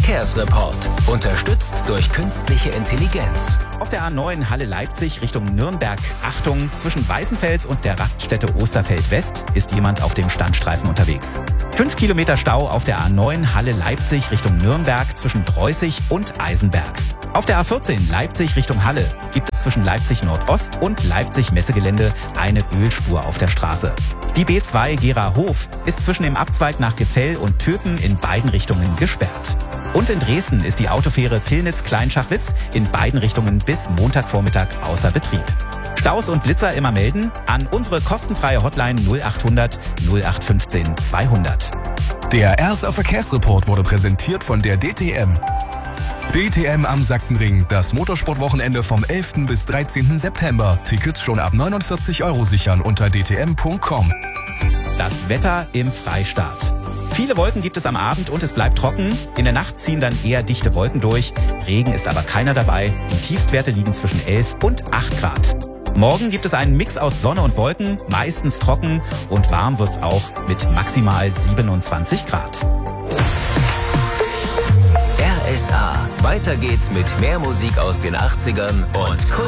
Verkehrsreport. Unterstützt durch künstliche Intelligenz. Auf der A9 Halle-Leipzig Richtung Nürnberg. Achtung, zwischen Weißenfels und der Raststätte Osterfeld West ist jemand auf dem Standstreifen unterwegs. 5 Kilometer Stau auf der A9 Halle-Leipzig Richtung Nürnberg zwischen Dreußig und Eisenberg. Auf der A14 Leipzig Richtung Halle gibt es zwischen Leipzig Nordost und Leipzig Messegelände eine Ölspur auf der Straße. Die B2 Gera-Hof ist zwischen dem Abzweig nach Gefell und Töpen in beiden Richtungen gesperrt. Und in Dresden ist die Autofähre Pillnitz-Kleinschachwitz in beiden Richtungen bis Montagvormittag außer Betrieb. Staus und Blitzer immer melden an unsere kostenfreie Hotline 0800 0815 200. Der RSA Verkehrsreport wurde präsentiert von der DTM. DTM am Sachsenring, das Motorsportwochenende vom 11. bis 13. September. Tickets schon ab 49 € sichern unter dtm.com. Das Wetter im Freistaat. Viele Wolken gibt es am Abend und es bleibt trocken. In der Nacht ziehen dann eher dichte Wolken durch. Regen ist aber keiner dabei. Die Tiefstwerte liegen zwischen 11 und 8 Grad. Morgen gibt es einen Mix aus Sonne und Wolken, meistens trocken und warm wird's auch mit maximal 27 Grad. RSA. Weiter geht's mit mehr Musik aus den 80ern und